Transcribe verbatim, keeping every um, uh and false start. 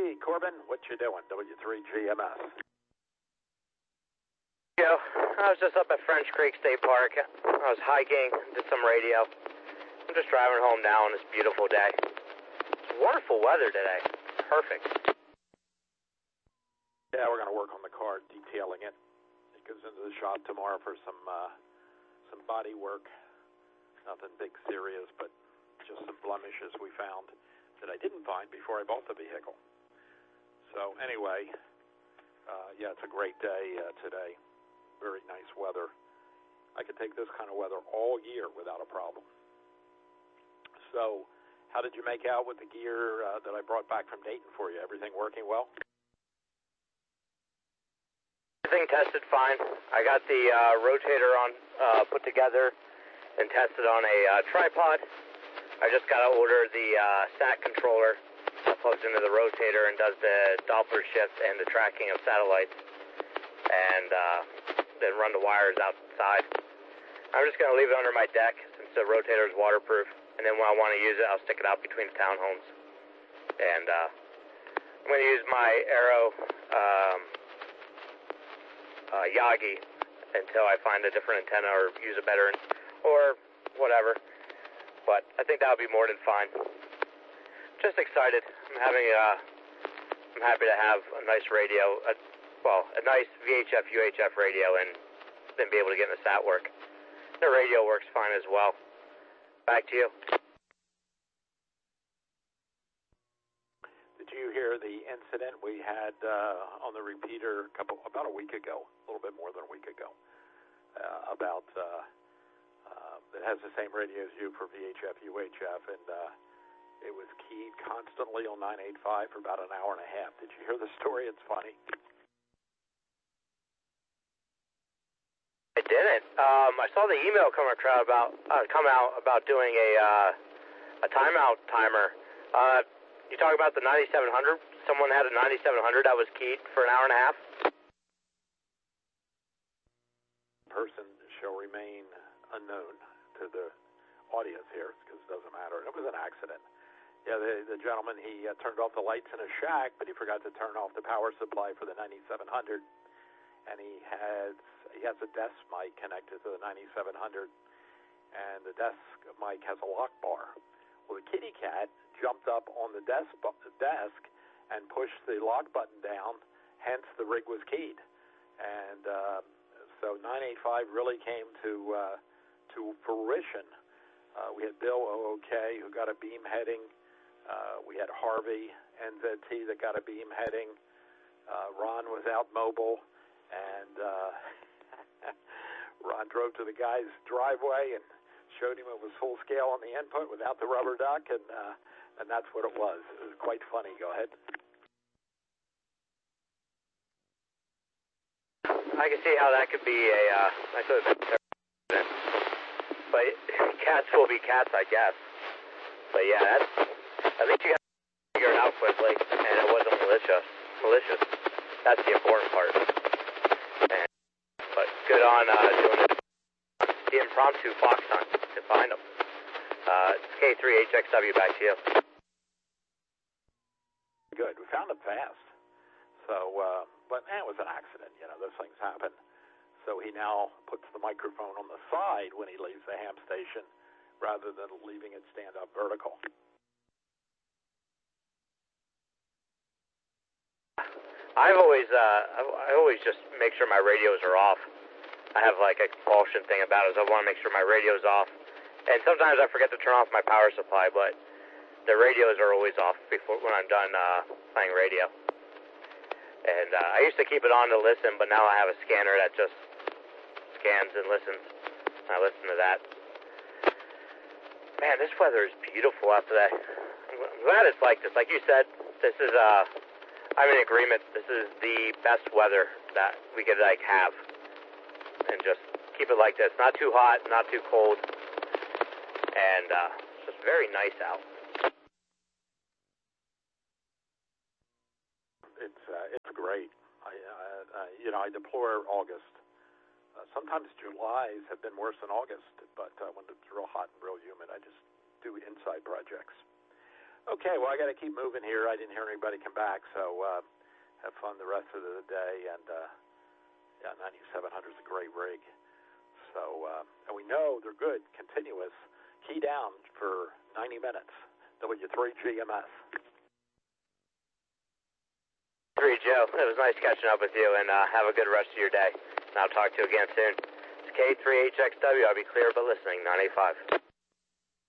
Hey, Corbin, what you doing? W three G M S. Yo, I was just up at French Creek State Park. I was hiking, did some radio. I'm just driving home now on this beautiful day. It's wonderful weather today. Perfect. Yeah, we're going to work on the car, detailing it. It goes into the shop tomorrow for some uh, some body work. Nothing big serious, but just some blemishes we found that I didn't find before I bought the vehicle. So anyway, uh, yeah, it's a great day uh, today. Very nice weather. I could take this kind of weather all year without a problem. So how did you make out with the gear uh, that I brought back from Dayton for you? Everything working well? Everything tested fine. I got the uh, rotator on uh, put together and tested on a uh, tripod. I just got to order the uh, S A T controller that plugs into the rotator and does the Doppler shift and the tracking of satellites, and uh, then run the wires outside. I'm just going to leave it under my deck since the rotator is waterproof, and then when I want to use it, I'll stick it out between the townhomes. And uh, I'm going to use my Arrow um, uh, Yagi until I find a different antenna or use a better, or whatever. But I think that'll be more than fine. Just excited. I'm having a, I'm happy to have a nice radio, a, well, a nice V H F U H F radio, and then be able to get in the S A T work. The radio works fine as well. Back to you. Did you hear the incident we had uh, on the repeater a couple, about a week ago, a little bit more than a week ago, uh, about uh, uh, it has the same radio as you for V H F U H F, and uh, it was keyed constantly on nine eighty-five for about an hour and a half. Did you hear the story? It's funny. I didn't. Um, I saw the email come out about uh, come out about doing a uh, a timeout timer. Uh, you talk about the ninety-seven hundred. Someone had a ninety-seven hundred that was keyed for an hour and a half. Person shall remain unknown to the audience here because it doesn't matter. It was an accident. Yeah, the, the gentleman, he uh, turned off the lights in his shack, but he forgot to turn off the power supply for the ninety-seven hundred, and he has he has a desk mic connected to the ninety-seven hundred, and the desk mic has a lock bar. Well, the kitty cat jumped up on the desk desk and pushed the lock button down, hence the rig was keyed, and uh, so nine eighty-five really came to uh, to fruition. Uh, we had Bill O O K who got a beam heading. Uh, we had Harvey N Z T that got a beam heading. Uh, Ron was out mobile, and uh, Ron drove to the guy's driveway and showed him it was full scale on the input without the rubber duck, and uh, and that's what it was. It was quite funny. Go ahead. I can see how that could be a, uh, I could have been terrible. But cats will be cats, I guess. But yeah, that's, at least you got to figure it out quickly, and it wasn't malicious. Malicious. That's the important part. And, but good on uh, doing the, the impromptu fox hunt to find them. Uh, it's K three H X W, back to you. Good. We found them fast. So, uh, but eh, it was an accident. You know, those things happen. So he now puts the microphone on the side when he leaves the ham station rather than leaving it stand up vertical. I've always, uh, I always just make sure my radios are off. I have like a compulsion thing about it, is I want to make sure my radio's off. And sometimes I forget to turn off my power supply, but the radios are always off before when I'm done uh, playing radio. And uh, I used to keep it on to listen, but now I have a scanner that just scans and listens. I listen to that. Man, this weather is beautiful after that. I'm glad it's like this. Like you said, this is, uh, I'm in agreement. This is the best weather that we could, like, have. And just keep it like this. Not too hot, not too cold. And uh, just very nice out. It's uh, it's great. I, uh, uh, you know, I deplore August. Uh, sometimes Julys have been worse than August, but uh, when it's real hot and real humid, I just do inside projects. Okay, well, I got to keep moving here. I didn't hear anybody come back, so uh, have fun the rest of the day. And uh, yeah, ninety-seven hundred is a great rig. So, uh, and we know they're good, continuous, key down for ninety minutes. W three G M S. three Joe, it was nice catching up with you, and uh, have a good rest of your day. And I'll talk to you again soon. It's K three H X W. I'll be clear but listening, nine eight five.